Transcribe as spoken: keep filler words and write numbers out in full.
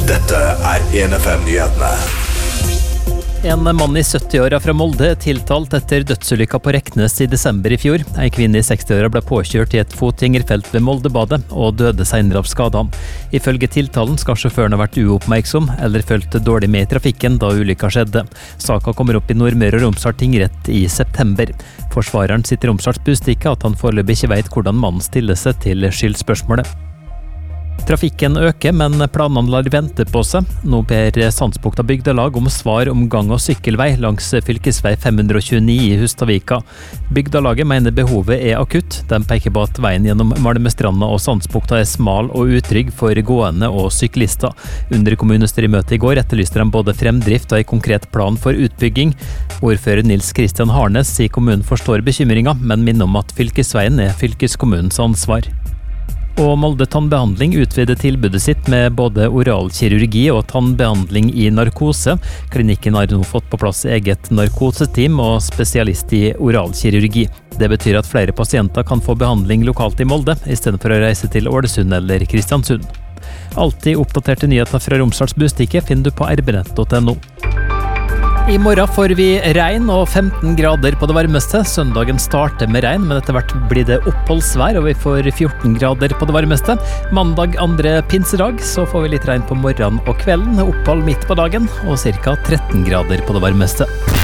Dette er en F M-nyhetene. En mann i sytti-åra fra Molde er tiltalt etter dødsulykka på Reknes i desember i fjor. En kvinne i seksti-åra ble påkjørt i et fotgjengerfelt ved Moldebadet og døde senere av skadene. Ifølge tiltalen skal sjåføren ha vært uoppmerksom eller fulgt dårlig med i trafikken da ulykka skjedde. Saka kommer opp i Nordmøre og Romsdal tingrett i september. Forsvareren sitter i Romsdals Bustikke at han foreløpig ikke vet hvordan mannen stiller seg til skyldspørsmålet. Trafikken øker, men planene lar vente på seg. Nå ber Sandsbukta bygdelag om svar om gang- og sykkelvei langs fylkesvei fem hundre og tjueni i Hustadvika. Bygdelaget mener behovet er akutt. De peker på at veien gjennom Malmestranda og Sandsbukta er smal og utrygg for gående og syklister. Under kommunestyremøtet i går etterlyste de både fremdrift og en konkret plan for utbygging. Ordfører Nils Kristian Harnes sier kommunen forstår bekymringa, men minner om at fylkesveien er fylkeskommunens ansvar. Og Molde tannbehandling utvider tilbudet sitt med både oralkirurgi og tannbehandling i narkose. Klinikken har nå fått på plass eget narkoseteam og spesialist i oralkirurgi. Det betyr at flere pasienter kan få behandling lokalt i Molde, i stedet for å reise til Ålesund eller Kristiansund. Alltid oppdaterte nyheter fra Romsdals Bustikke finner du på r b nett punktum no. I morgen får vi regn og femten grader på det varmeste. Søndagen starter med regn, men etter hvert blir det oppholdsvær, og vi får fjorten grader på det varmeste. Mandag andre pinsedag så får vi litt regn på morgenen og kvelden, opphold midt på dagen, og ca tretten grader på det varmeste.